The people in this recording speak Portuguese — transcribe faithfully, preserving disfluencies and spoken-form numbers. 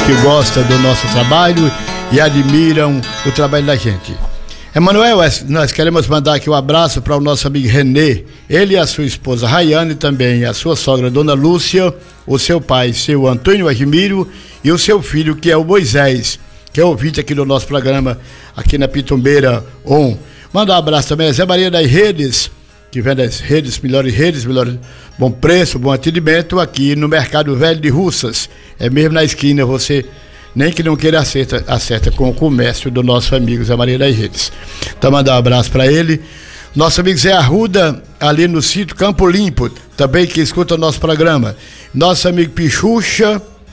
que gostam do nosso trabalho e admiram o trabalho da gente. Emanuel, nós queremos mandar aqui um abraço para o nosso amigo Renê, ele e a sua esposa Rayane, também a sua sogra Dona Lúcia, o seu pai, seu Antônio Admiro, e o seu filho, que é o Moisés, que é ouvinte aqui do nosso programa, aqui na Pitumbeira On. Manda um abraço também a Zé Maria das Redes, que vende as redes, melhores redes, melhores, bom preço, bom atendimento aqui no Mercado Velho de Russas. É mesmo na esquina, você nem que não queira acerta, acerta com o comércio do nosso amigo Zé Maria das Redes. Então mandar um abraço para ele. Nosso amigo Zé Arruda, ali no sítio Campo Limpo, também que escuta o nosso programa. Nosso amigo Pichucha,